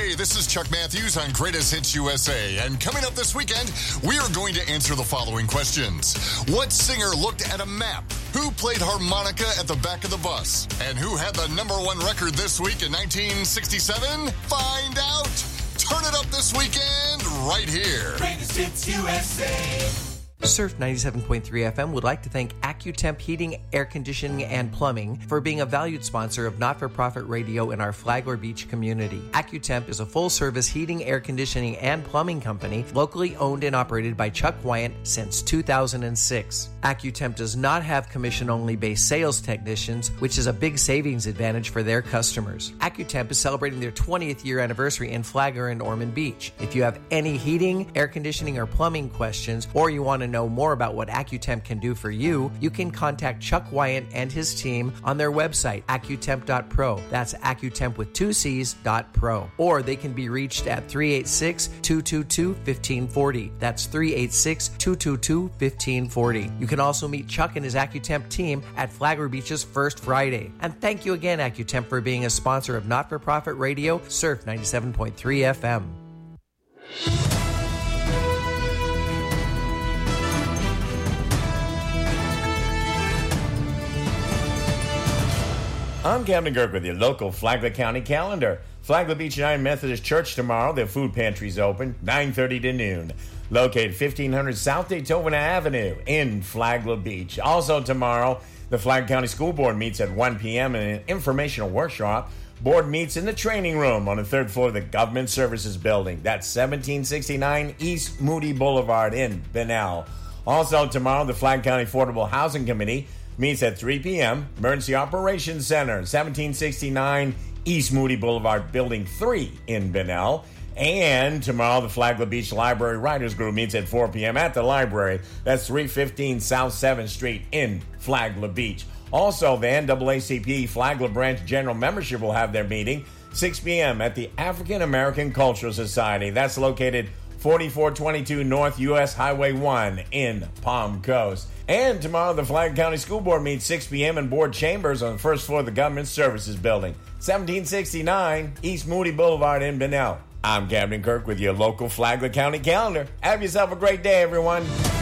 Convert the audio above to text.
Hey, this is Chuck Matthews on Greatest Hits USA, and coming up this weekend, we are going to answer the following questions. What singer looked at a map? Who played harmonica at the back of the bus? And who had the #1 record this week in 1967? Find out! Turn it up this weekend, right here. Greatest Hits USA. Surf 97.3 FM would like to thank AccuTemp Heating, Air Conditioning, and Plumbing for being a valued sponsor of not-for-profit radio in our Flagler Beach community. AccuTemp is a full-service heating, air conditioning, and plumbing company locally owned and operated by Chuck Wyant since 2006. AccuTemp does not have commission-only based sales technicians, which is a big savings advantage for their customers. AccuTemp is celebrating their 20th year anniversary in Flagler and Ormond Beach. If you have any heating, air conditioning, or plumbing questions, or you want to know more about what AccuTemp can do for you, you can contact Chuck Wyant and his team on their website, accutemp.pro. That's AccuTemp with 2 C's.pro. Or they can be reached at 386-222-1540. That's 386-222-1540. You can also meet Chuck and his AccuTemp team at Flagler Beach's First Friday. And thank you again, AccuTemp, for being a sponsor of not-for-profit radio, Surf 97.3 FM. I'm Captain Kirk with your local Flagler County calendar. Flagler Beach United Methodist Church tomorrow. Their food pantry's open, 9:30 to noon. Located 1500 South Daytona Avenue in Flagler Beach. Also tomorrow, the Flagler County School Board meets at 1 p.m. in an informational workshop. Board meets in the training room on the 3rd floor of the Government Services Building. That's 1769 East Moody Boulevard in Bunnell. Also tomorrow, the Flagler County Affordable Housing Committee meets at 3 p.m. Emergency Operations Center, 1769 East Moody Boulevard, Building 3 in Bunnell. And tomorrow, the Flagler Beach Library Writers Group meets at 4 p.m. at the library. That's 315 South 7th Street in Flagler Beach. Also, the NAACP Flagler Branch General Membership will have their meeting 6 p.m. at the African American Cultural Society. That's located 4422 North U.S. Highway 1 in Palm Coast. And tomorrow, the Flagler County School Board meets 6 p.m. in board chambers on the 1st floor of the Government Services Building, 1769 East Moody Boulevard in Bunnell. I'm Captain Kirk with your local Flagler County calendar. Have yourself a great day, everyone.